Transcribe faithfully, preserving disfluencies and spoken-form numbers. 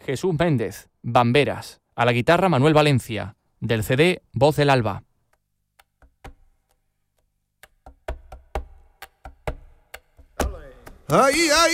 Jesús Méndez, Bamberas. A la guitarra Manuel Valencia, del C D Voz del Alba. Ay, ay.